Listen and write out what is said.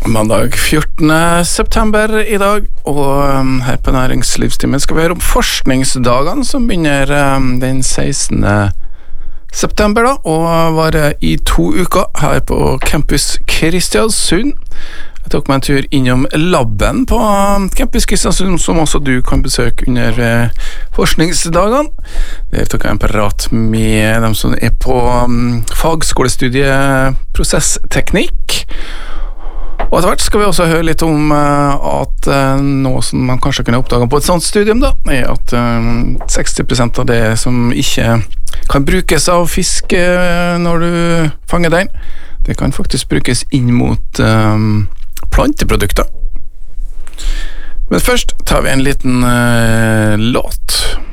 Mandag 14. september i dag, og her på Næringslivstimen skal vi høre om forskningsdagene som begynner den 16. september da, og varer i 2 uker her på Campus Kristiansund. Jeg tok meg en tur innom labben på Campus Kristiansund, som også du kan besøke under forskningsdagene. Der tok jeg en prat med dem som er på fagskolestudiet prosessteknikk. Og etter hvert skal vi også høre litt om at noe som man kanskje kunne oppdage på et sånt studium da, er at 60% av det som ikke kan brukes av fisk når du fanger den, det kan faktisk brukes inn mot planteprodukter. Men først tar vi en liten låt.